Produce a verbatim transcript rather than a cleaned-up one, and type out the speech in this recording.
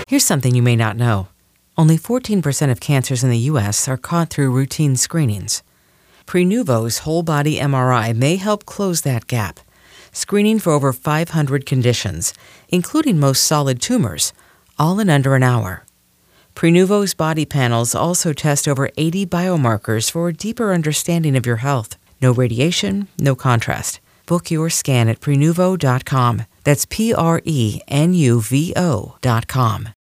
Here's something you may not know. Only fourteen percent of cancers in the U S are caught through routine screenings. Prenuvo's whole-body M R I may help close that gap, screening for over five hundred conditions, including most solid tumors, all in under an hour. Prenuvo's body panels also test over eighty biomarkers for a deeper understanding of your health. No radiation, no contrast. Book your scan at Prenuvo dot com. That's P R E N U V O dot com.